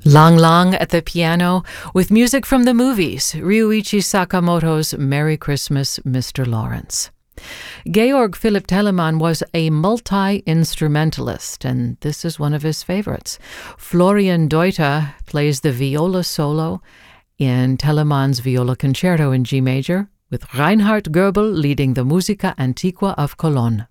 Lang Lang at the piano with music from the movies, Ryuichi Sakamoto's Merry Christmas, Mr. Lawrence. Georg Philipp Telemann was a multi-instrumentalist, and this is one of his favorites. Florian Deuter plays the viola solo in Telemann's Viola Concerto in G major, with Reinhard Goebel leading the Musica Antiqua of Cologne.